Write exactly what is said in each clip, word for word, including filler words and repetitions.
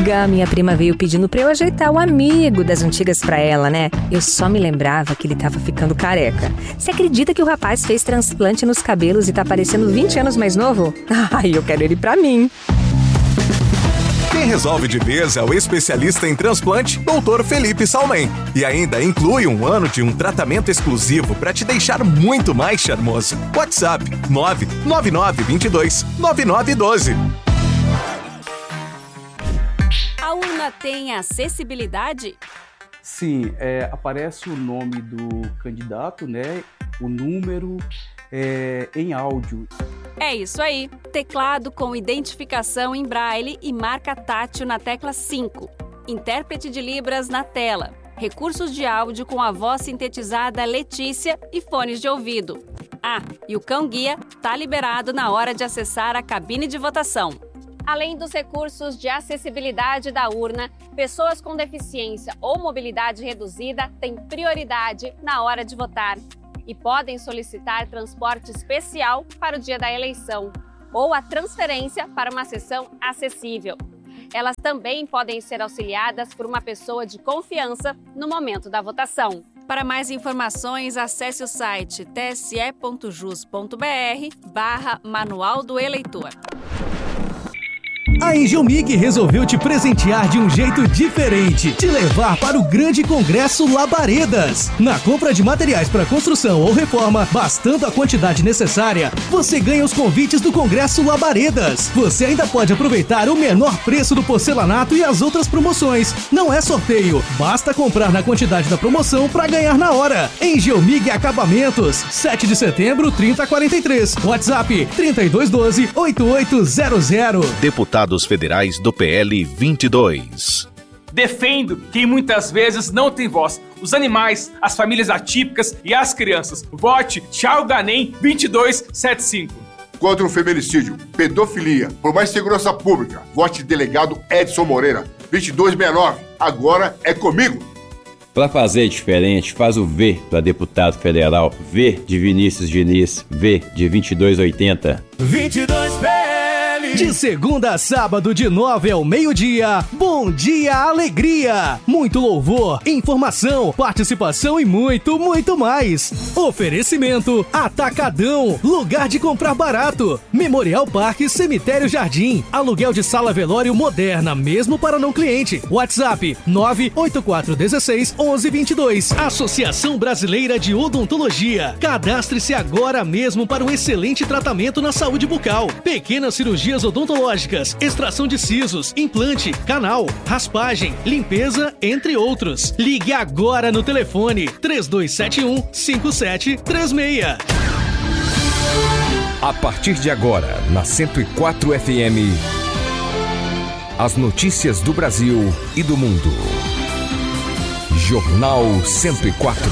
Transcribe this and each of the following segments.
amiga, minha prima veio pedindo pra eu ajeitar o amigo das antigas pra ela, né? Eu só me lembrava que ele tava ficando careca. Você acredita que o rapaz fez transplante nos cabelos e tá parecendo vinte anos mais novo? Ai, eu quero ele pra mim. Quem resolve de vez é o especialista em transplante, doutor Felipe Salmen. E ainda inclui um ano de um tratamento exclusivo para te deixar muito mais charmoso. WhatsApp nove nove nove dois dois nove nove um dois. A urna tem acessibilidade? Sim, é, aparece o nome do candidato, né? O número é, em áudio. É isso aí, teclado com identificação em braille e marca tátil na tecla cinco, intérprete de Libras na tela, recursos de áudio com a voz sintetizada Letícia e fones de ouvido. Ah, e o cão-guia tá liberado na hora de acessar a cabine de votação. Além dos recursos de acessibilidade da urna, pessoas com deficiência ou mobilidade reduzida têm prioridade na hora de votar e podem solicitar transporte especial para o dia da eleição ou a transferência para uma sessão acessível. Elas também podem ser auxiliadas por uma pessoa de confiança no momento da votação. Para mais informações, acesse o site tse.jus.br barra Manual do Eleitor. A Engelmig resolveu te presentear de um jeito diferente, te levar para o grande congresso Labaredas. Na compra de materiais para construção ou reforma, bastando a quantidade necessária, você ganha os convites do congresso Labaredas. Você ainda pode aproveitar o menor preço do porcelanato e as outras promoções. Não é sorteio, basta comprar na quantidade da promoção para ganhar na hora. Engelmig Acabamentos, sete de setembro, trinta quarenta e três. WhatsApp trinta e dois doze, oitenta e oito zero zero. Deputados federais do P L vinte e dois. Defendo quem muitas vezes não tem voz. Os animais, as famílias atípicas e as crianças. Vote Thiago Ganem vinte e dois setenta e cinco. Contra o feminicídio, pedofilia, por mais segurança pública. Vote delegado Edson Moreira vinte e dois sessenta e nove. Agora é comigo. Para fazer diferente, faz o V para deputado federal. V de Vinícius Diniz. V de vinte e dois oitenta. vinte e dois P L. De segunda a sábado, de nove ao meio-dia, Bom Dia Alegria. Muito louvor, informação, participação e muito, muito mais. Oferecimento Atacadão, lugar de comprar barato. Memorial Parque Cemitério Jardim. Aluguel de sala velório moderna, mesmo para não cliente. WhatsApp nove oito quatro um seis, onze vinte e dois. Associação Brasileira de Odontologia. Cadastre-se agora mesmo para um excelente tratamento na saúde bucal. Pequenas cirurgias odontológicas, extração de sisos, implante, canal, raspagem, limpeza, entre outros. Ligue agora no telefone três dois sete um, cinco sete três seis. A partir de agora, na cento e quatro F M, as notícias do Brasil e do mundo. Jornal cento e quatro.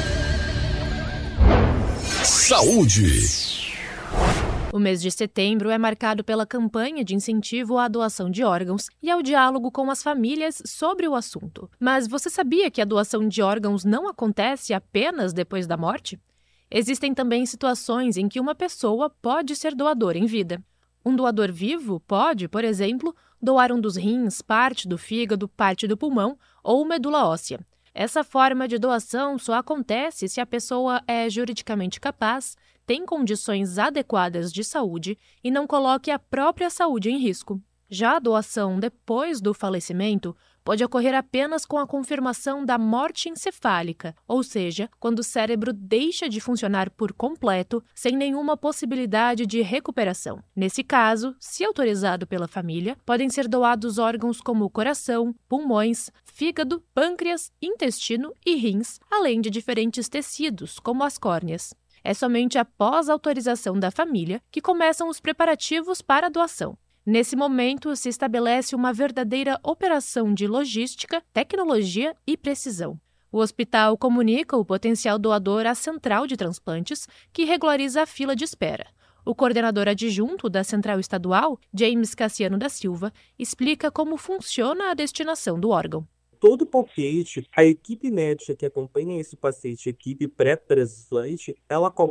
Saúde. O mês de setembro é marcado pela campanha de incentivo à doação de órgãos e ao diálogo com as famílias sobre o assunto. Mas você sabia que a doação de órgãos não acontece apenas depois da morte? Existem também situações em que uma pessoa pode ser doadora em vida. Um doador vivo pode, por exemplo, doar um dos rins, parte do fígado, parte do pulmão ou medula óssea. Essa forma de doação só acontece se a pessoa é juridicamente capaz, tem condições adequadas de saúde e não coloque a própria saúde em risco. Já a doação depois do falecimento pode ocorrer apenas com a confirmação da morte encefálica, ou seja, quando o cérebro deixa de funcionar por completo, sem nenhuma possibilidade de recuperação. Nesse caso, se autorizado pela família, podem ser doados órgãos como coração, pulmões, fígado, pâncreas, intestino e rins, além de diferentes tecidos, como as córneas. É somente após a autorização da família que começam os preparativos para a doação. Nesse momento, se estabelece uma verdadeira operação de logística, tecnologia e precisão. O hospital comunica o potencial doador à central de transplantes, que regulariza a fila de espera. O coordenador adjunto da Central Estadual, James Cassiano da Silva, explica como funciona a destinação do órgão. Todo paciente, a equipe médica que acompanha esse paciente, a equipe pré-transplante, ela coloca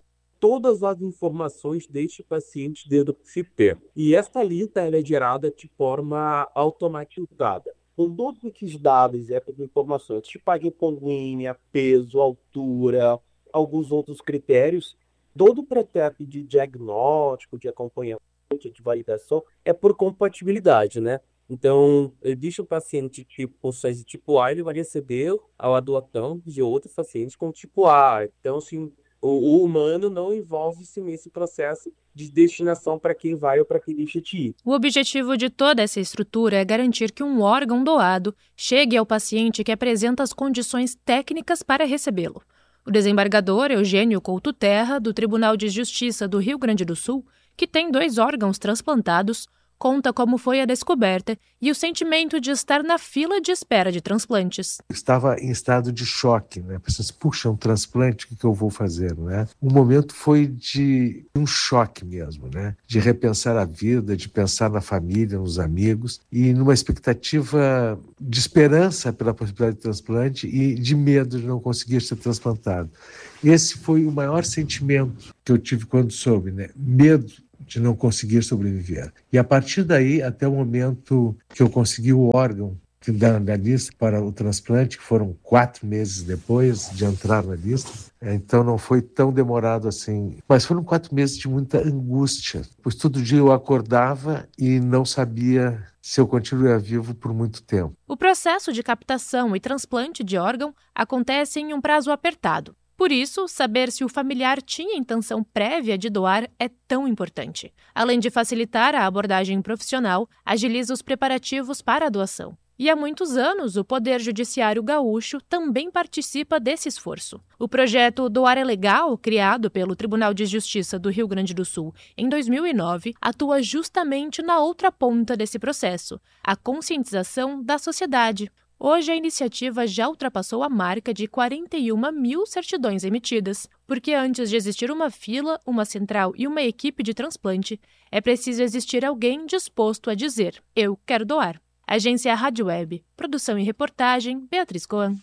todas as informações deste paciente dentro do P C P. E esta lista ela é gerada de forma automatizada. Com todos os dados e essas informações, tipo a hipoglícemia, peso, altura, alguns outros critérios, todo o processo de diagnóstico, de acompanhamento, de validação, é por compatibilidade, né? Então, existe um paciente tipo, com C S tipo A, ele vai receber a doação de outros pacientes com tipo A. Então, assim, o, o humano não envolve-se nesse processo de destinação para quem vai ou para quem deixa de ir. O objetivo de toda essa estrutura é garantir que um órgão doado chegue ao paciente que apresenta as condições técnicas para recebê-lo. O desembargador Eugênio Couto Terra, do Tribunal de Justiça do Rio Grande do Sul, que tem dois órgãos transplantados, conta como foi a descoberta e o sentimento de estar na fila de espera de transplantes. Estava em estado de choque, né? Pensando, puxa, um transplante, o que, que eu vou fazer, né? O momento foi de um choque mesmo, né? De repensar a vida, de pensar na família, nos amigos e numa expectativa de esperança pela possibilidade de transplante e de medo de não conseguir ser transplantado. Esse foi o maior sentimento que eu tive quando soube, né? Medo de não conseguir sobreviver. E a partir daí, até o momento que eu consegui o órgão da, da lista para o transplante, que foram quatro meses depois de entrar na lista, então não foi tão demorado assim. Mas foram quatro meses de muita angústia, pois todo dia eu acordava e não sabia se eu continuaria vivo por muito tempo. O processo de captação e transplante de órgão acontece em um prazo apertado. Por isso, saber se o familiar tinha intenção prévia de doar é tão importante. Além de facilitar a abordagem profissional, agiliza os preparativos para a doação. E há muitos anos, o Poder Judiciário Gaúcho também participa desse esforço. O projeto Doar é Legal, criado pelo Tribunal de Justiça do Rio Grande do Sul em dois mil e nove, atua justamente na outra ponta desse processo, a conscientização da sociedade. Hoje, a iniciativa já ultrapassou a marca de quarenta e uma mil certidões emitidas, porque antes de existir uma fila, uma central e uma equipe de transplante, é preciso existir alguém disposto a dizer, eu quero doar. Agência Rádio Web. Produção e reportagem, Beatriz Coan.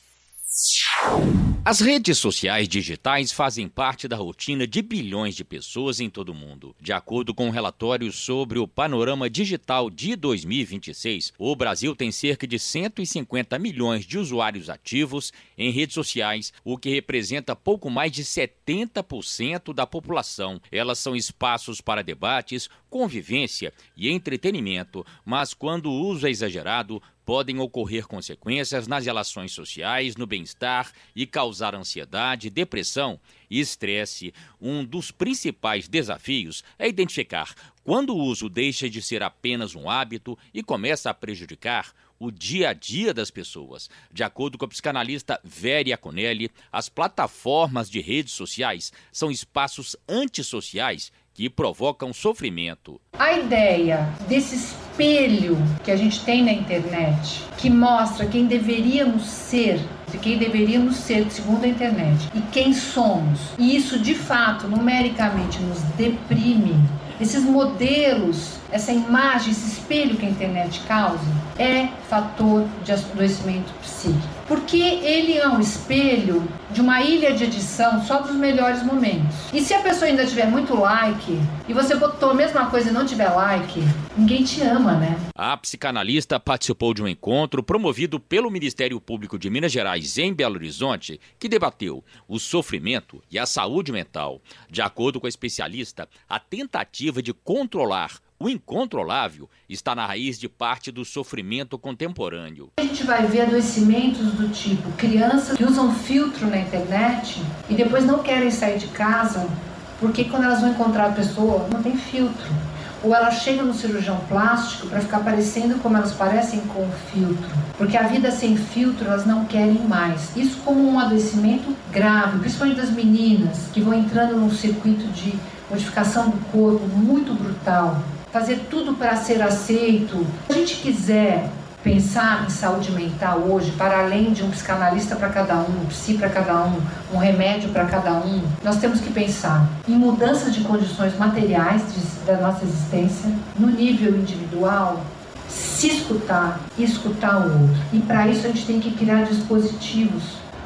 As redes sociais digitais fazem parte da rotina de bilhões de pessoas em todo o mundo. De acordo com um relatório sobre o Panorama Digital de dois mil e vinte e seis, o Brasil tem cerca de cento e cinquenta milhões de usuários ativos em redes sociais, o que representa pouco mais de setenta por cento da população. Elas são espaços para debates, convivência e entretenimento, mas quando o uso é exagerado, podem ocorrer consequências nas relações sociais, no bem-estar e causar ansiedade, depressão e estresse. Um dos principais desafios é identificar quando o uso deixa de ser apenas um hábito e começa a prejudicar o dia a dia das pessoas. De acordo com a psicanalista Véria Conelli, as plataformas de redes sociais são espaços antissociais que provocam sofrimento. A ideia desse espelho que a gente tem na internet, que mostra quem deveríamos ser, de quem deveríamos ser segundo a internet, e quem somos, e isso de fato, numericamente, nos deprime, esses modelos, essa imagem, esse espelho que a internet causa, é fator de adoecimento psíquico. Porque ele é um espelho de uma ilha de edição só dos melhores momentos. E se a pessoa ainda tiver muito like, e você botou a mesma coisa e não tiver like, ninguém te ama, né? A psicanalista participou de um encontro promovido pelo Ministério Público de Minas Gerais em Belo Horizonte, que debateu o sofrimento e a saúde mental. De acordo com a especialista, a tentativa de controlar o incontrolável está na raiz de parte do sofrimento contemporâneo. A gente vai ver adoecimentos do tipo crianças que usam filtro na internet e depois não querem sair de casa porque quando elas vão encontrar a pessoa não tem filtro. Ou elas chegam no cirurgião plástico para ficar parecendo como elas parecem com o filtro. Porque a vida sem filtro elas não querem mais. Isso como um adoecimento grave, principalmente das meninas que vão entrando num circuito de modificação do corpo muito brutal. Fazer tudo para ser aceito. Se a gente quiser pensar em saúde mental hoje, para além de um psicanalista para cada um, um psi para cada um, um remédio para cada um, nós temos que pensar em mudanças de condições materiais de, da nossa existência, no nível individual, se escutar e escutar o outro. E para isso a gente tem que criar dispositivos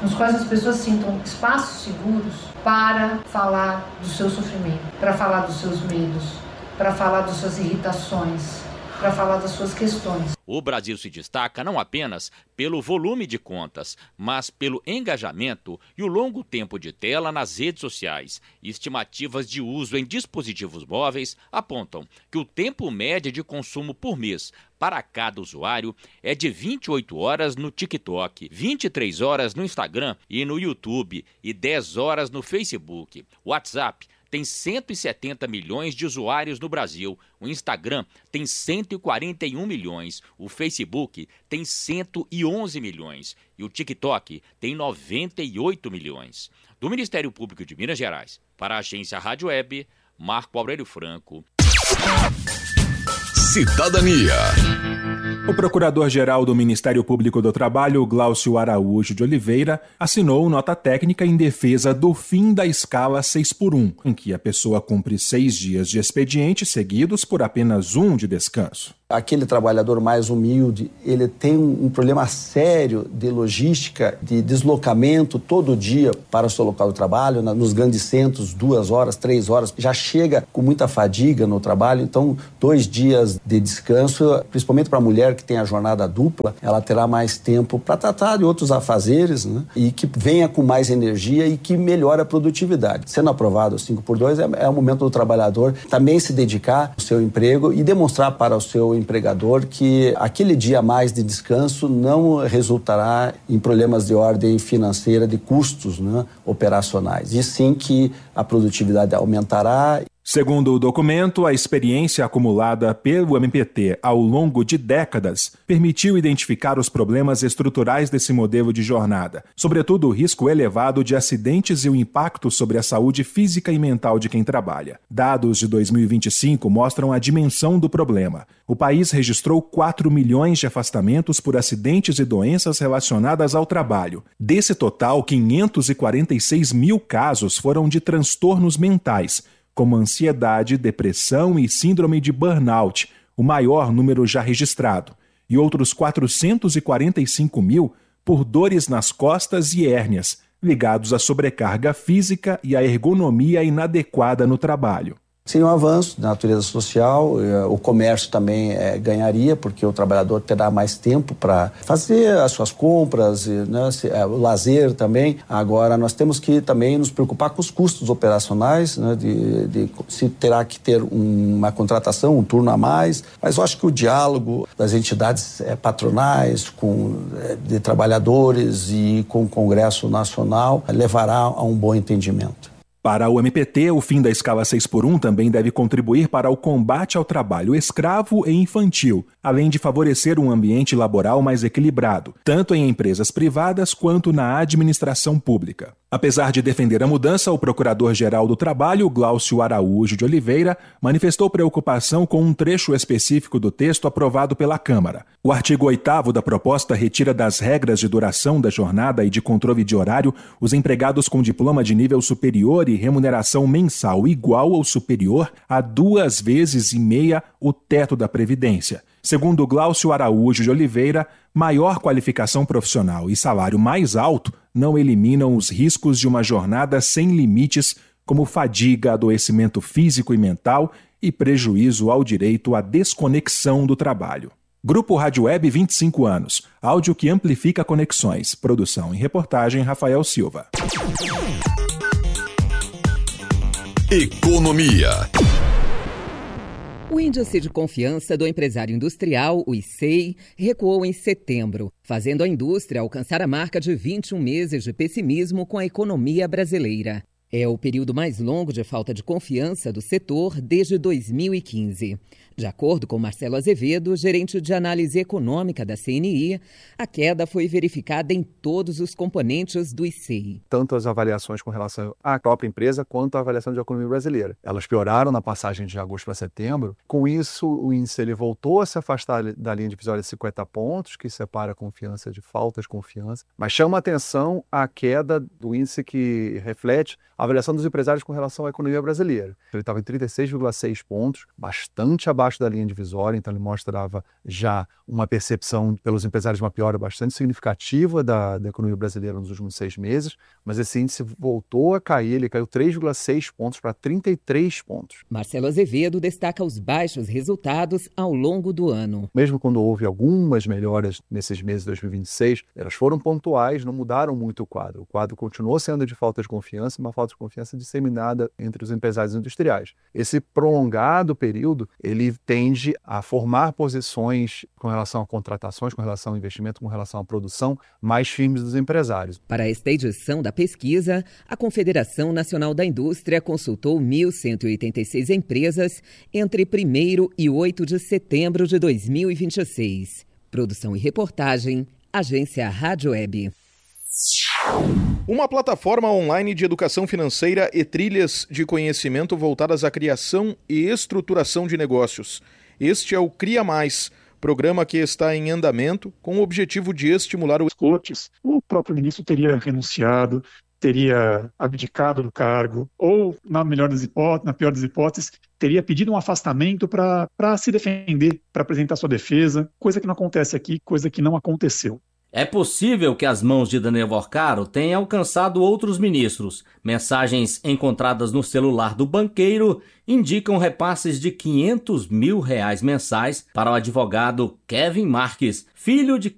nos quais as pessoas sintam espaços seguros para falar do seu sofrimento, para falar dos seus medos, para falar das suas irritações, para falar das suas questões. O Brasil se destaca não apenas pelo volume de contas, mas pelo engajamento e o longo tempo de tela nas redes sociais. Estimativas de uso em dispositivos móveis apontam que o tempo médio de consumo por mês para cada usuário é de vinte e oito horas no TikTok, vinte e três horas no Instagram e no YouTube e dez horas no Facebook. O WhatsApp tem cento e setenta milhões de usuários no Brasil, o Instagram tem cento e quarenta e um milhões, o Facebook tem cento e onze milhões e o TikTok tem noventa e oito milhões. Do Ministério Público de Minas Gerais, para a agência Rádio Web, Marco Aurélio Franco. Cidadania. O Procurador-Geral do Ministério Público do Trabalho, Glaucio Araújo de Oliveira, assinou nota técnica em defesa do fim da escala seis por um, em que a pessoa cumpre seis dias de expediente seguidos por apenas um de descanso. Aquele trabalhador mais humilde, ele tem um, um problema sério de logística, de deslocamento todo dia para o seu local de trabalho, na, nos grandes centros, duas horas, três horas, já chega com muita fadiga no trabalho, então dois dias de descanso, principalmente para a mulher que tem a jornada dupla, ela terá mais tempo para tratar de outros afazeres, né? E que venha com mais energia e que melhore a produtividade. Sendo aprovado o cinco por dois, é, é o momento do trabalhador também se dedicar ao seu emprego e demonstrar para o seu empregador que aquele dia a mais de descanso não resultará em problemas de ordem financeira, de custos, né, operacionais, e sim que a produtividade aumentará. Segundo o documento, a experiência acumulada pelo M P T ao longo de décadas permitiu identificar os problemas estruturais desse modelo de jornada, sobretudo o risco elevado de acidentes e o impacto sobre a saúde física e mental de quem trabalha. Dados de dois mil e vinte e cinco mostram a dimensão do problema. O país registrou quatro milhões de afastamentos por acidentes e doenças relacionadas ao trabalho. Desse total, quinhentos e quarenta e seis mil casos foram de transtornos mentais, como ansiedade, depressão e síndrome de burnout, o maior número já registrado, e outros quatrocentos e quarenta e cinco mil por dores nas costas e hérnias, ligados à sobrecarga física e à ergonomia inadequada no trabalho. Seria um avanço da natureza social, o comércio também é, ganharia, porque o trabalhador terá mais tempo para fazer as suas compras, né, o lazer também. Agora, nós temos que também nos preocupar com os custos operacionais, né, de, de se terá que ter um, uma contratação, um turno a mais. Mas eu acho que o diálogo das entidades é, patronais, com, é, de trabalhadores e com o Congresso Nacional levará a um bom entendimento. Para o M P T, o fim da escala seis por um também deve contribuir para o combate ao trabalho escravo e infantil, além de favorecer um ambiente laboral mais equilibrado, tanto em empresas privadas quanto na administração pública. Apesar de defender a mudança, o Procurador-Geral do Trabalho, Glaucio Araújo de Oliveira, manifestou preocupação com um trecho específico do texto aprovado pela Câmara. O artigo oitavo da proposta retira das regras de duração da jornada e de controle de horário os empregados com diploma de nível superior e remuneração mensal igual ou superior a duas vezes e meia o teto da Previdência. Segundo Glaucio Araújo de Oliveira, maior qualificação profissional e salário mais alto não eliminam os riscos de uma jornada sem limites, como fadiga, adoecimento físico e mental e prejuízo ao direito à desconexão do trabalho. Grupo Rádio Web, vinte e cinco anos. Áudio que amplifica conexões. Produção e reportagem, Rafael Silva. Economia. O índice de confiança do empresário industrial, o I C E I, recuou em setembro, fazendo a indústria alcançar a marca de vinte e um meses de pessimismo com a economia brasileira. É o período mais longo de falta de confiança do setor desde dois mil e quinze. De acordo com Marcelo Azevedo, gerente de análise econômica da C N I, a queda foi verificada em todos os componentes do I C E I. Tanto as avaliações com relação à própria empresa quanto a avaliação de economia brasileira. Elas pioraram na passagem de agosto para setembro. Com isso, o índice ele voltou a se afastar da linha divisória de cinquenta pontos, que separa a confiança de falta de confiança. Mas chama a atenção a queda do índice que reflete a avaliação dos empresários com relação à economia brasileira. Ele estava em trinta e seis vírgula seis pontos, bastante abaixo abaixo da linha divisória, então ele mostrava já uma percepção pelos empresários de uma piora bastante significativa da, da economia brasileira nos últimos seis meses, mas esse índice voltou a cair, ele caiu três vírgula seis pontos para trinta e três pontos. Marcelo Azevedo destaca os baixos resultados ao longo do ano. Mesmo quando houve algumas melhoras nesses meses de dois mil e vinte e seis, elas foram pontuais, não mudaram muito o quadro. O quadro continuou sendo de falta de confiança, uma falta de confiança disseminada entre os empresários industriais. Esse prolongado período, ele tende a formar posições com relação a contratações, com relação ao investimento, com relação à produção, mais firmes dos empresários. Para esta edição da pesquisa, a Confederação Nacional da Indústria consultou mil cento e oitenta e seis empresas entre primeiro e oito de setembro de dois mil e vinte e seis. Produção e reportagem, Agência Rádio Web. Uma plataforma online de educação financeira e trilhas de conhecimento voltadas à criação e estruturação de negócios. Este é o Cria Mais, programa que está em andamento com o objetivo de estimular os coaches. O próprio ministro teria renunciado, teria abdicado do cargo, ou, na melhor das hipóteses, na pior das hipóteses, teria pedido um afastamento para se defender, para apresentar sua defesa, coisa que não acontece aqui, coisa que não aconteceu. É possível que as mãos de Daniel Vorcaro tenham alcançado outros ministros. Mensagens encontradas no celular do banqueiro indicam repasses de quinhentos mil reais mensais para o advogado Kevin Marques, filho de